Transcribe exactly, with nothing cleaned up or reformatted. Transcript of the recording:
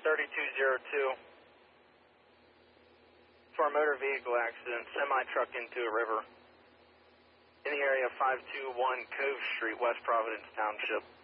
thirty-two oh two. For a motor vehicle accident, semi-truck into a river. In the area of five two one Cove Street, West Providence Township.